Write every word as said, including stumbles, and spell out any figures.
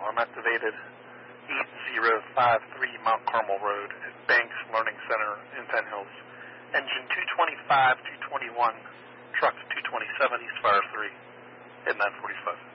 I'm activated eight zero five three Mount Carmel Road at Banks Learning Center in Penn Hills. Engine two twenty-five, two twenty-one, truck two twenty-seven, East Fire three, at nine forty-five.